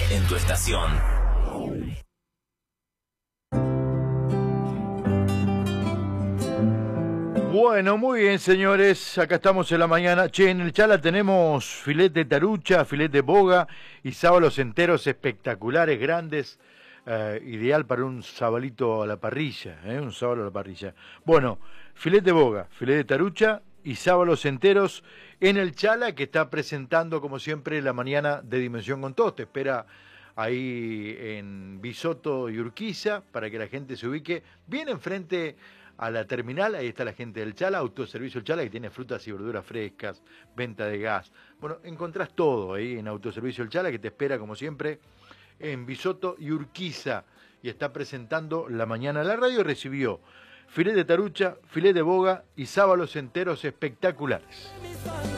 en tu estación. Bueno, muy bien, señores. Acá estamos en la mañana. Che, en el Chala tenemos filete de tarucha, filete de boga y sábalos enteros espectaculares, grandes. Ideal para un sabalito a la parrilla, un sábalo a la parrilla. Bueno, filete de boga, filete de tarucha y sábalos enteros en el Chala, que está presentando, como siempre, la mañana de Dimensión con Todos. Te espera ahí en Bisoto y Urquiza para que la gente se ubique bien enfrente a la terminal. Ahí está la gente del Chala, Autoservicio El Chala, que tiene frutas y verduras frescas, venta de gas. Bueno, encontrás todo ahí en Autoservicio El Chala, que te espera como siempre en Bisoto y Urquiza, y está presentando la mañana. La radio recibió filete de tarucha, filete de boga y sábalos enteros espectaculares.